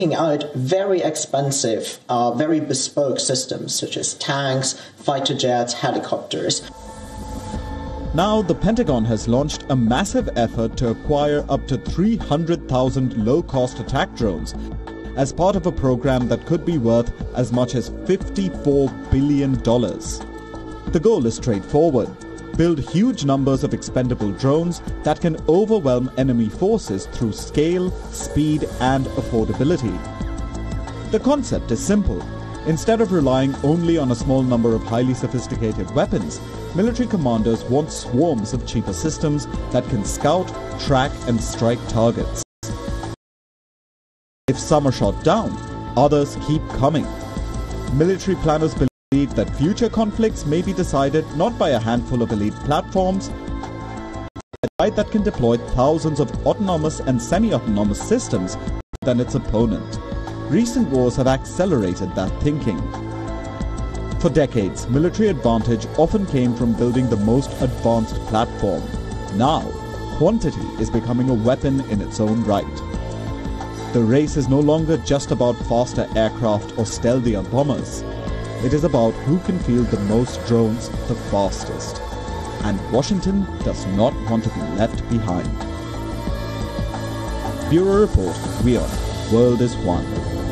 out very expensive, very bespoke systems such as tanks, fighter jets, helicopters. Now, the Pentagon has launched a massive effort to acquire up to 300,000 low-cost attack drones as part of a program that could be worth as much as $54 billion. The goal is straightforward: build huge numbers of expendable drones that can overwhelm enemy forces through scale, speed, and affordability. The concept is simple. Instead of relying only on a small number of highly sophisticated weapons, military commanders want swarms of cheaper systems that can scout, track, and strike targets. If some are shot down, others keep coming. Military planners believe that future conflicts may be decided not by a handful of elite platforms, but by a fight that can deploy thousands of autonomous and semi-autonomous systems than its opponent. Recent wars have accelerated that thinking. For decades, military advantage often came from building the most advanced platform. Now, quantity is becoming a weapon in its own right. The race is no longer just about faster aircraft or stealthier bombers. It is about who can field the most drones the fastest. And Washington does not want to be left behind. Bureau Report, WION, World is One.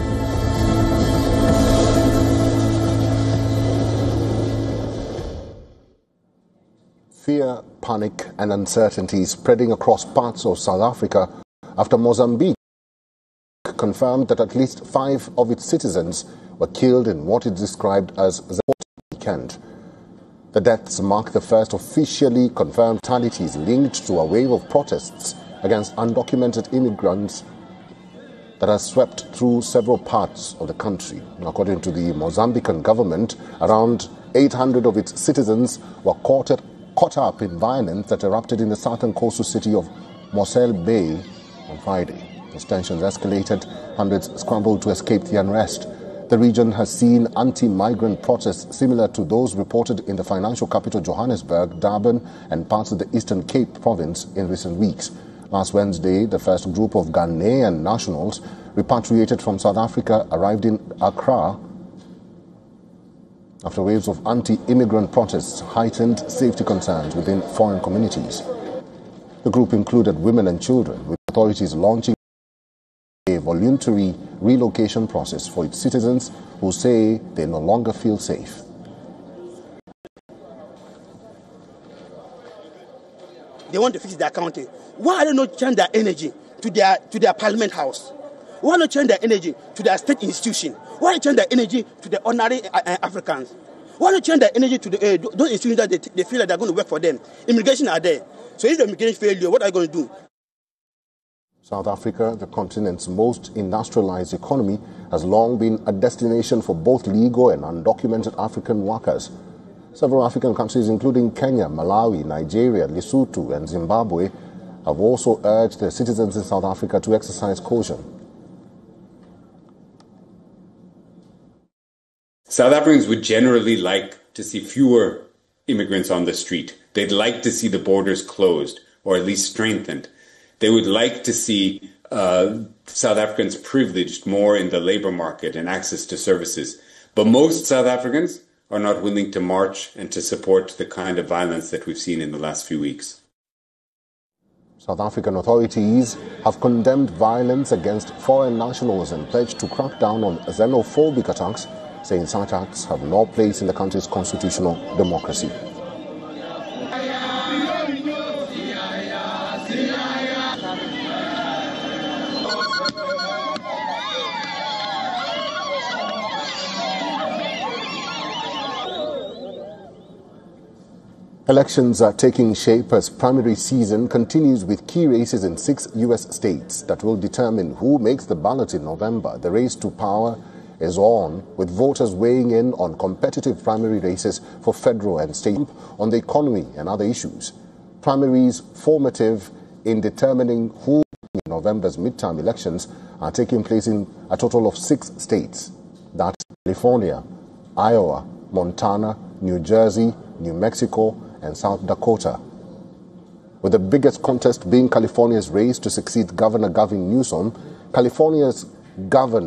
Fear, panic and uncertainty spreading across parts of South Africa after Mozambique confirmed that at least 5 of its citizens were killed in what it described as the weekend. The deaths mark the first officially confirmed fatalities linked to a wave of protests against undocumented immigrants that has swept through several parts of the country. According to the Mozambican government, around 800 of its citizens were caught up in violence that erupted in the southern coastal city of Mossel Bay on Friday. As tensions escalated, hundreds scrambled to escape the unrest. The region has seen anti-migrant protests similar to those reported in the financial capital Johannesburg, Durban and parts of the Eastern Cape province in recent weeks. Last Wednesday, the first group of Ghanaian nationals repatriated from South Africa arrived in Accra after waves of anti-immigrant protests heightened safety concerns within foreign communities. The group included women and children, with authorities launching a voluntary relocation process for its citizens who say they no longer feel safe. They want to fix their county. Why don't they change their energy to their parliament house? Why not change their energy to their state institution? Why not change their energy to the ordinary Africans? Why not change their energy to those institutions that they feel like they're going to work for them? Immigration are there. So if the immigration failure, what are you going to do? South Africa, the continent's most industrialized economy, has long been a destination for both legal and undocumented African workers. Several African countries, including Kenya, Malawi, Nigeria, Lesotho, and Zimbabwe, have also urged their citizens in South Africa to exercise caution. South Africans would generally like to see fewer immigrants on the street. They'd like to see the borders closed or at least strengthened. They would like to see South Africans privileged more in the labor market and access to services. But most South Africans are not willing to march and to support the kind of violence that we've seen in the last few weeks. South African authorities have condemned violence against foreign nationals and pledged to crack down on xenophobic attacks, saying such acts have no place in the country's constitutional democracy. Elections are taking shape as primary season continues with key races in 6 U.S. states that will determine who makes the ballot in November. The race to power is on, with voters weighing in on competitive primary races for federal and state on the economy and other issues. Primaries formative in determining who in November's midterm elections are taking place in a total of 6 states. That's California, Iowa, Montana, New Jersey, New Mexico, and South Dakota, with the biggest contest being California's race to succeed Governor Gavin Newsom. California's Governor